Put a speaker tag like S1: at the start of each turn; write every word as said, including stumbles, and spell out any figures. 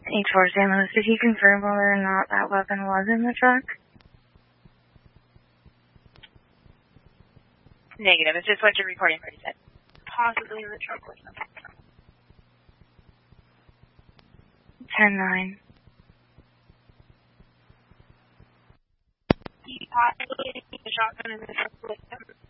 S1: H four Saint Louis, did he confirm whether or not that weapon was in the truck?
S2: Negative. It's just what your recording party said. Possibly in the truck or something.
S1: ten nine.
S2: He possibly had a shotgun in the truck with him.